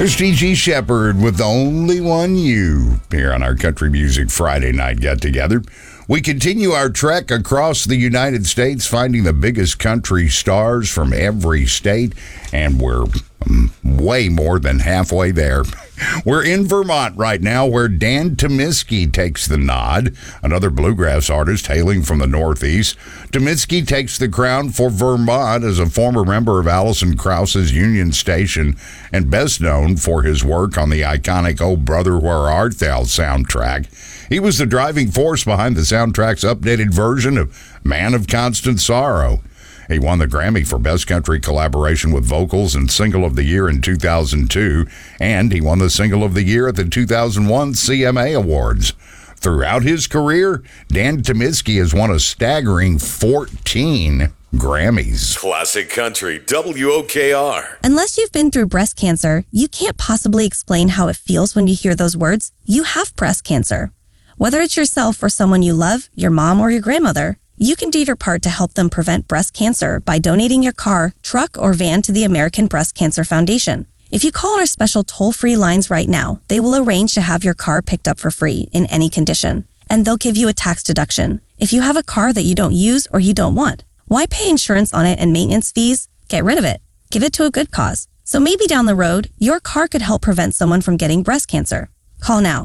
There's T.G. Shepherd with The Only One You here on our Country Music Friday night get-together. We continue our trek across the United States, finding the biggest country stars from every state, and we're way more than halfway there. We're in Vermont right now, where Dan Tymiski takes the nod, another bluegrass artist hailing from the Northeast. Tymiski takes the crown for Vermont as a former member of Alison Krauss's Union Station, and best known for his work on the iconic Oh Brother, Where Art Thou soundtrack. He was the driving force behind the soundtrack's updated version of Man of Constant Sorrow. He won the Grammy for Best Country Collaboration with Vocals and Single of the Year in 2002, and he won the Single of the Year at the 2001 CMA Awards. Throughout his career, Dan Tymiski has won a staggering 14 Grammys. Classic Country, WOKR. Unless you've been through breast cancer, you can't possibly explain how it feels when you hear those words. You have breast cancer. Whether it's yourself or someone you love, your mom or your grandmother, you can do your part to help them prevent breast cancer by donating your car, truck, or van to the American Breast Cancer Foundation. If you call our special toll-free lines right now, they will arrange to have your car picked up for free in any condition, and they'll give you a tax deduction. If you have a car that you don't use or you don't want, why pay insurance on it and maintenance fees? Get rid of it. Give it to a good cause. So maybe down the road, your car could help prevent someone from getting breast cancer. Call now.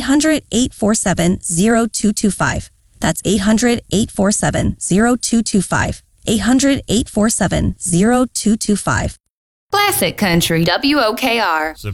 800-847-0225. That's 800-847-0225. 800-847-0225. Classic Country, WOKR.